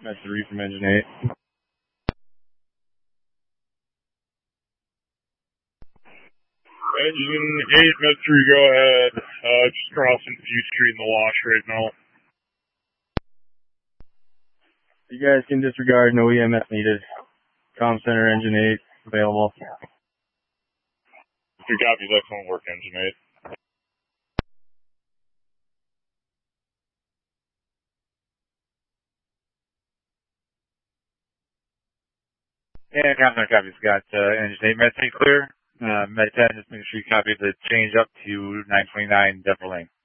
Med 3 from Engine 8. Engine 8, Med 3, go ahead. Just crossing View Street in the wash right now. You guys can disregard, no EMS needed. Comm Center, Engine 8, available. Two copies, excellent work, Engine 8. Yeah, Comm Center copies. Got Engine 8 Med 3 clear. Med 10, just make sure you copy the change up to 929 Denver Lane.